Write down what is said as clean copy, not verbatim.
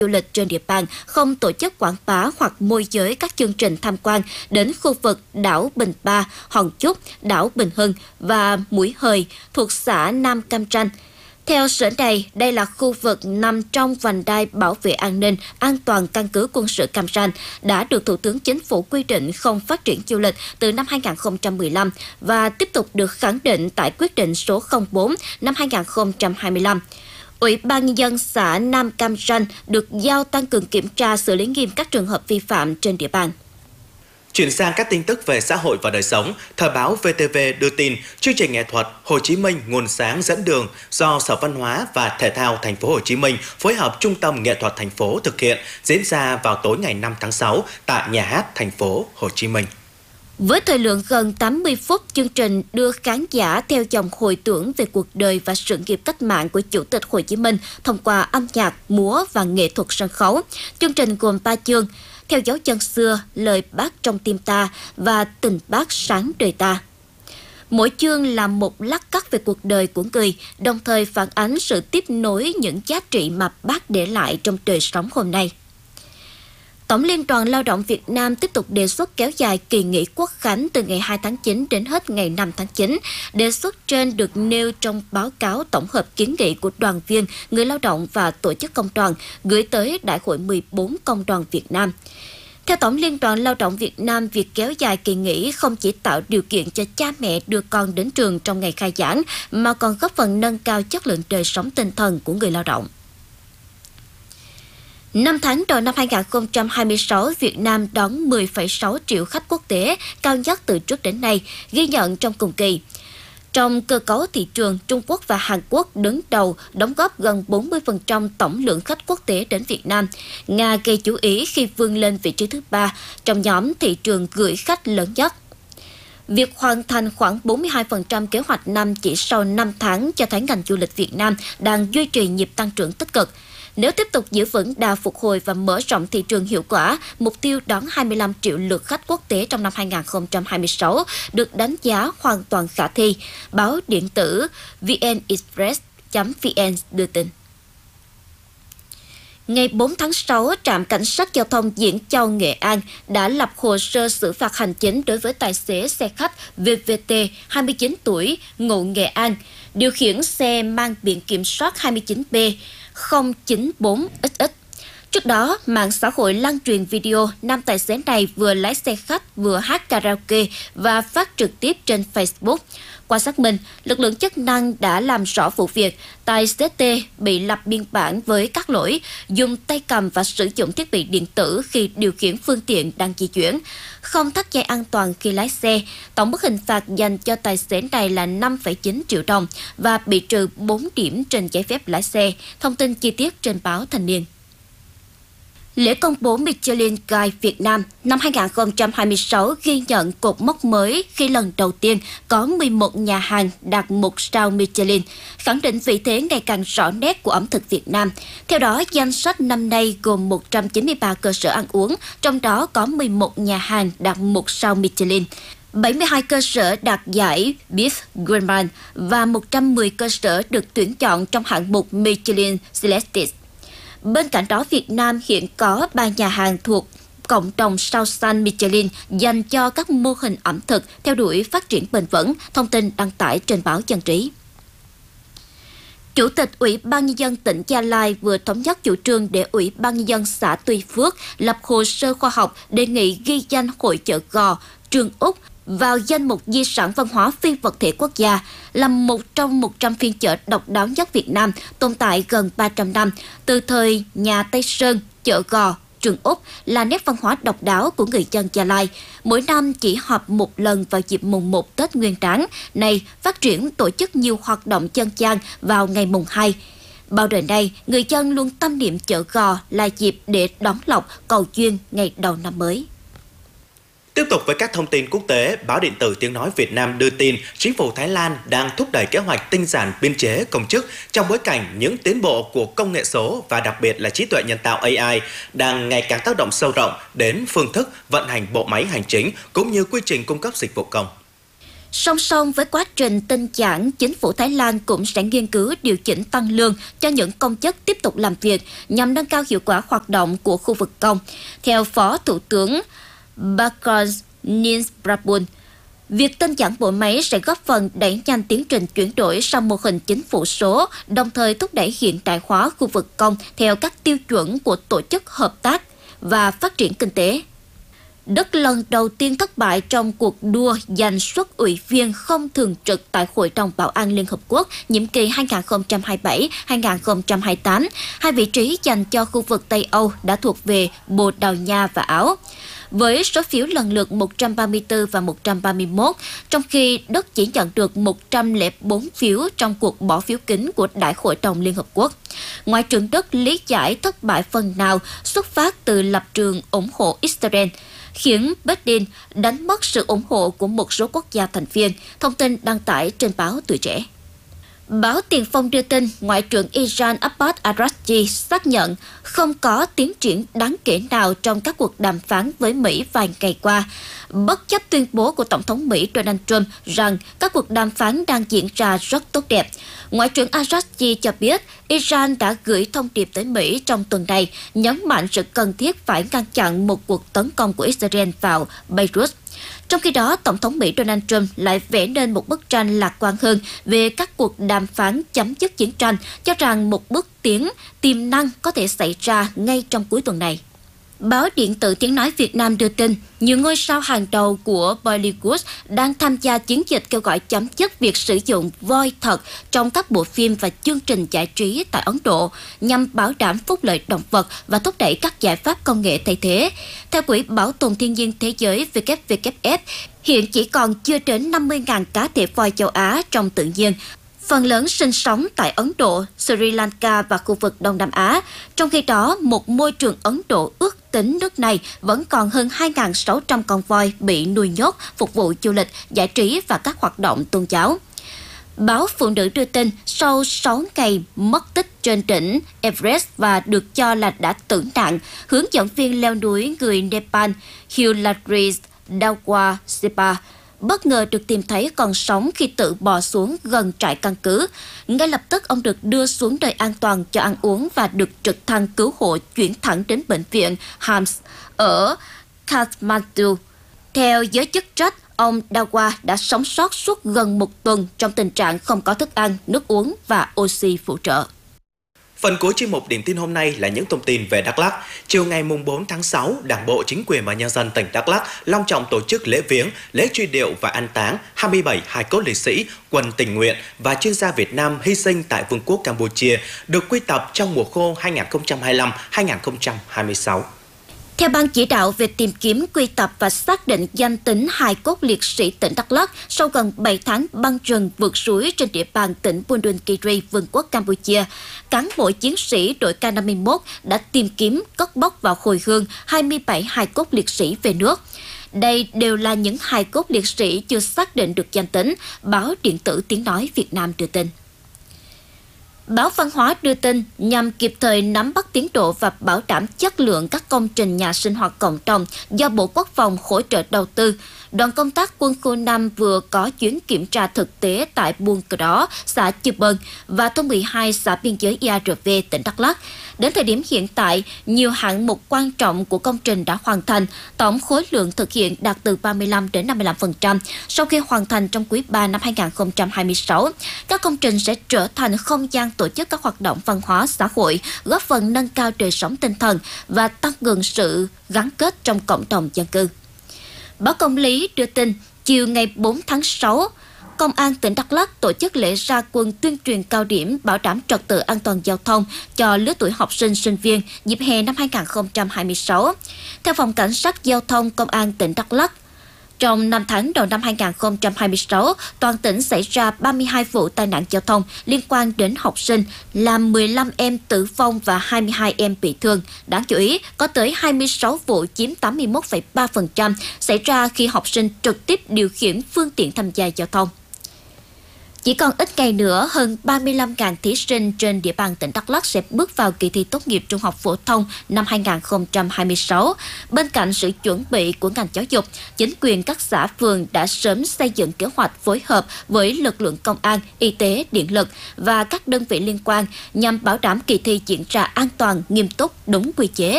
du lịch trên địa bàn không tổ chức quảng bá hoặc môi giới các chương trình tham quan đến khu vực đảo Bình Ba, Hòn Chúc, đảo Bình Hưng và Mũi Hời thuộc xã Nam Cam Ranh. Theo sở này, đây là khu vực nằm trong vành đai bảo vệ an ninh, an toàn căn cứ quân sự Cam Ranh, đã được Thủ tướng Chính phủ quy định không phát triển du lịch từ năm 2015 và tiếp tục được khẳng định tại quyết định số 04 năm 2025. Ủy ban Nhân dân xã Nam Cam Ranh được giao tăng cường kiểm tra xử lý nghiêm các trường hợp vi phạm trên địa bàn. Chuyển sang các tin tức về xã hội và đời sống, Thời báo VTV đưa tin chương trình nghệ thuật Hồ Chí Minh nguồn sáng dẫn đường do Sở Văn hóa và Thể thao Thành phố Hồ Chí Minh phối hợp Trung tâm Nghệ thuật thành phố thực hiện diễn ra vào tối ngày 5 tháng 6 tại Nhà hát Thành phố Hồ Chí Minh. Với thời lượng gần 80 phút, chương trình đưa khán giả theo dòng hồi tưởng về cuộc đời và sự nghiệp cách mạng của Chủ tịch Hồ Chí Minh thông qua âm nhạc, múa và nghệ thuật sân khấu. Chương trình gồm 3 chương: Theo dấu chân xưa, Lời Bác trong tim ta và Tình Bác sáng đời ta. Mỗi chương là một lát cắt về cuộc đời của người, đồng thời phản ánh sự tiếp nối những giá trị mà Bác để lại trong đời sống hôm nay. Tổng Liên đoàn Lao động Việt Nam tiếp tục đề xuất kéo dài kỳ nghỉ Quốc khánh từ ngày 2 tháng 9 đến hết ngày 5 tháng 9. Đề xuất trên được nêu trong báo cáo tổng hợp kiến nghị của đoàn viên, người lao động và tổ chức công đoàn gửi tới Đại hội 14 Công đoàn Việt Nam. Theo Tổng Liên đoàn Lao động Việt Nam, việc kéo dài kỳ nghỉ không chỉ tạo điều kiện cho cha mẹ đưa con đến trường trong ngày khai giảng, mà còn góp phần nâng cao chất lượng đời sống tinh thần của người lao động. 5 tháng đầu năm 2026, Việt Nam đón 10,6 triệu khách quốc tế, cao nhất từ trước đến nay, ghi nhận trong cùng kỳ. Trong cơ cấu thị trường, Trung Quốc và Hàn Quốc đứng đầu, đóng góp gần 40% tổng lượng khách quốc tế đến Việt Nam. Nga gây chú ý khi vươn lên vị trí thứ 3 trong nhóm thị trường gửi khách lớn nhất. Việc hoàn thành khoảng 42% kế hoạch năm chỉ sau 5 tháng cho thấy ngành du lịch Việt Nam đang duy trì nhịp tăng trưởng tích cực. Nếu tiếp tục giữ vững đà phục hồi và mở rộng thị trường hiệu quả, mục tiêu đón 25 triệu lượt khách quốc tế trong năm 2026 được đánh giá hoàn toàn khả thi, báo điện tử vnexpress.vn đưa tin. Ngày 4 tháng 6, Trạm Cảnh sát Giao thông Diễn Châu, Nghệ An đã lập hồ sơ xử phạt hành chính đối với tài xế xe khách VVT 29 tuổi, ngụ Nghệ An, điều khiển xe mang biển kiểm soát 29B 094XX. Trước đó, mạng xã hội lan truyền video nam tài xế này vừa lái xe khách vừa hát karaoke và phát trực tiếp trên Facebook. Qua xác minh, lực lượng chức năng đã làm rõ vụ việc. Tài xế T bị lập biên bản với các lỗi dùng tay cầm và sử dụng thiết bị điện tử khi điều khiển phương tiện đang di chuyển, không thắt dây an toàn khi lái xe. Tổng mức hình phạt dành cho tài xế này là 5,9 triệu đồng và bị trừ 4 điểm trên giấy phép lái xe. Thông tin chi tiết trên báo Thanh niên. Lễ công bố Michelin Guide Việt Nam năm 2026 ghi nhận cột mốc mới khi lần đầu tiên có 11 nhà hàng đạt 1 sao Michelin, khẳng định vị thế ngày càng rõ nét của ẩm thực Việt Nam. Theo đó, danh sách năm nay gồm 193 cơ sở ăn uống, trong đó có 11 nhà hàng đạt 1 sao Michelin, 72 cơ sở đạt giải Beef Gourmand và 110 cơ sở được tuyển chọn trong hạng mục Michelin Selected. Bên cạnh đó, Việt Nam hiện có 3 nhà hàng thuộc cộng đồng sao xanh Michelin dành cho các mô hình ẩm thực theo đuổi phát triển bền vững, thông tin đăng tải trên báo Dân trí. Chủ tịch Ủy ban Nhân dân tỉnh Gia Lai vừa thống nhất chủ trương để Ủy ban Nhân dân xã Tuy Phước lập hồ sơ khoa học đề nghị ghi danh hội chợ Gò, Trường Úc vào danh mục di sản văn hóa phi vật thể quốc gia, là một trong 100 phiên chợ độc đáo nhất Việt Nam tồn tại gần 300 năm, từ thời nhà Tây Sơn, chợ Gò, Trường Úc là nét văn hóa độc đáo của người dân Gia Lai. Mỗi năm chỉ họp một lần vào dịp mùng 1 Tết Nguyên Đán, nay phát triển tổ chức nhiều hoạt động dân gian vào ngày mùng 2. Bao đời nay, người dân luôn tâm niệm chợ Gò là dịp để đón lộc, cầu duyên ngày đầu năm mới. Tiếp tục với các thông tin quốc tế, báo điện tử Tiếng Nói Việt Nam đưa tin chính phủ Thái Lan đang thúc đẩy kế hoạch tinh giản biên chế công chức trong bối cảnh những tiến bộ của công nghệ số và đặc biệt là trí tuệ nhân tạo AI đang ngày càng tác động sâu rộng đến phương thức vận hành bộ máy hành chính cũng như quy trình cung cấp dịch vụ công. Song song với quá trình tinh giản, chính phủ Thái Lan cũng sẽ nghiên cứu điều chỉnh tăng lương cho những công chức tiếp tục làm việc nhằm nâng cao hiệu quả hoạt động của khu vực công. Theo Phó Thủ tướng Bakar Nisprabun, việc tinh giản bộ máy sẽ góp phần đẩy nhanh tiến trình chuyển đổi sang mô hình chính phủ số, đồng thời thúc đẩy hiện đại hóa khu vực công theo các tiêu chuẩn của Tổ chức Hợp tác và Phát triển Kinh tế. Đức lần đầu tiên thất bại trong cuộc đua giành suất ủy viên không thường trực tại Hội đồng Bảo an Liên Hợp Quốc nhiệm kỳ 2027-2028. Hai vị trí dành cho khu vực Tây Âu đã thuộc về Bồ Đào Nha và Áo, với số phiếu lần lượt 134 và 131, trong khi Đức chỉ nhận được 104 phiếu trong cuộc bỏ phiếu kín của Đại hội đồng Liên Hợp Quốc. Ngoại trưởng Đức lý giải thất bại phần nào xuất phát từ lập trường ủng hộ Israel, khiến Berlin đánh mất sự ủng hộ của một số quốc gia thành viên, thông tin đăng tải trên báo Tuổi Trẻ. Báo Tiền Phong đưa tin, Ngoại trưởng Iran Abbas Araghchi xác nhận không có tiến triển đáng kể nào trong các cuộc đàm phán với Mỹ vài ngày qua, bất chấp tuyên bố của Tổng thống Mỹ Donald Trump rằng các cuộc đàm phán đang diễn ra rất tốt đẹp. Ngoại trưởng Araghchi cho biết Iran đã gửi thông điệp tới Mỹ trong tuần này, nhấn mạnh sự cần thiết phải ngăn chặn một cuộc tấn công của Israel vào Beirut. Trong khi đó, Tổng thống Mỹ Donald Trump lại vẽ nên một bức tranh lạc quan hơn về các cuộc đàm phán chấm dứt chiến tranh, cho rằng một bước tiến tiềm năng có thể xảy ra ngay trong cuối tuần này. Báo điện tử Tiếng Nói Việt Nam đưa tin, nhiều ngôi sao hàng đầu của Bollywood đang tham gia chiến dịch kêu gọi chấm dứt việc sử dụng voi thật trong các bộ phim và chương trình giải trí tại Ấn Độ nhằm bảo đảm phúc lợi động vật và thúc đẩy các giải pháp công nghệ thay thế. Theo Quỹ Bảo tồn Thiên nhiên Thế giới WWF, hiện chỉ còn chưa đến 50.000 cá thể voi châu Á trong tự nhiên. Phần lớn sinh sống tại Ấn Độ, Sri Lanka và khu vực Đông Nam Á. Trong khi đó, một môi trường Ấn Độ ước tính nước này vẫn còn hơn 2.600 con voi bị nuôi nhốt, phục vụ du lịch, giải trí và các hoạt động tôn giáo. Báo Phụ nữ đưa tin, sau 6 ngày mất tích trên đỉnh Everest và được cho là đã tử nạn, hướng dẫn viên leo núi người Nepal Hilary Dawa Sepa bất ngờ được tìm thấy còn sống khi tự bò xuống gần trại căn cứ. Ngay lập tức ông được đưa xuống nơi an toàn cho ăn uống và được trực thăng cứu hộ chuyển thẳng đến bệnh viện Hams ở Kathmandu. Theo giới chức trách, ông Dawa đã sống sót suốt gần một tuần trong tình trạng không có thức ăn, nước uống và oxy phụ trợ. Phần cuối chuyên mục điểm tin hôm nay là những thông tin về Đắk Lắk. Chiều ngày 4 tháng 6, Đảng bộ, Chính quyền và nhân dân tỉnh Đắk Lắk long trọng tổ chức lễ viếng, lễ truy điệu và an táng 27 hài cốt liệt sĩ, quân tình nguyện và chuyên gia Việt Nam hy sinh tại Vương quốc Campuchia được quy tập trong mùa khô 2025-2026. Theo Ban chỉ đạo về tìm kiếm, quy tập và xác định danh tính hài cốt liệt sĩ tỉnh Đắk Lắk sau gần 7 tháng băng rừng vượt suối trên địa bàn tỉnh Bundun Kiri, Vương quốc Campuchia, cán bộ chiến sĩ đội K51 đã tìm kiếm, cất bóc và hồi hương 27 hài cốt liệt sĩ về nước. Đây đều là những hài cốt liệt sĩ chưa xác định được danh tính, báo điện tử Tiếng Nói Việt Nam đưa tin. Báo Văn hóa đưa tin, nhằm kịp thời nắm bắt tiến độ và bảo đảm chất lượng các công trình nhà sinh hoạt cộng đồng do Bộ Quốc phòng hỗ trợ đầu tư, đoàn công tác Quân khu 5 vừa có chuyến kiểm tra thực tế tại Buôn Cờ Đó, xã Chư Bơn và thôn 12 xã biên giới IARV, tỉnh Đắk Lắk. Đến thời điểm hiện tại, nhiều hạng mục quan trọng của công trình đã hoàn thành, tổng khối lượng thực hiện đạt từ 35 đến 55%. Sau khi hoàn thành trong quý 3 năm 2026, các công trình sẽ trở thành không gian tổ chức các hoạt động văn hóa xã hội, góp phần nâng cao đời sống tinh thần và tăng cường sự gắn kết trong cộng đồng dân cư. Báo Công lý đưa tin, chiều ngày 4 tháng 6, Công an tỉnh Đắk Lắk tổ chức lễ ra quân tuyên truyền cao điểm bảo đảm trật tự an toàn giao thông cho lứa tuổi học sinh, sinh viên dịp hè năm 2026. Theo Phòng Cảnh sát Giao thông Công an tỉnh Đắk Lắk, trong 5 tháng đầu năm 2026, toàn tỉnh xảy ra 32 vụ tai nạn giao thông liên quan đến học sinh, làm 15 em tử vong và 22 em bị thương. Đáng chú ý, có tới 26 vụ chiếm 81,3% xảy ra khi học sinh trực tiếp điều khiển phương tiện tham gia giao thông. Chỉ còn ít ngày nữa, hơn 35.000 thí sinh trên địa bàn tỉnh Đắk Lắk sẽ bước vào kỳ thi tốt nghiệp trung học phổ thông năm 2026. Bên cạnh sự chuẩn bị của ngành giáo dục, chính quyền các xã phường đã sớm xây dựng kế hoạch phối hợp với lực lượng công an, y tế, điện lực và các đơn vị liên quan nhằm bảo đảm kỳ thi diễn ra an toàn, nghiêm túc, đúng quy chế.